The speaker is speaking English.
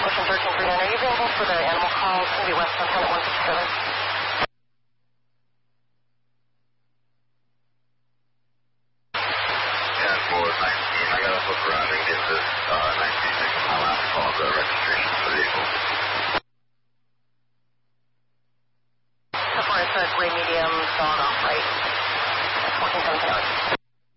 Ocean 1339, are you available for the animal call? It's going to be West Montana 157. 10-4-19, I got to look around and get this 96 mile out call the registration of the vehicle. So far it's a gray medium, dawn off right. That's 14 7 hours.